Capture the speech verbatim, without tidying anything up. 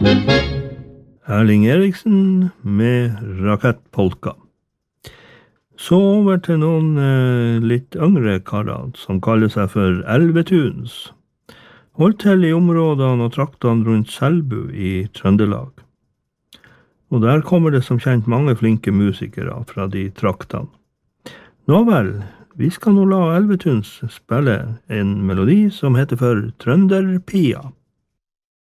Erling Eriksen med Rakettpolka. Så over til noen eh, litt yngre karer som kaller seg for Elvetuns. Holdt til i områdene og traktene rundt Selbu i Trøndelag. Og der kommer det som kjent mange flinke musikere fra de traktene. Nå vel, vi skal nå la Elvetuns spille en melodi som heter for Trønderpia.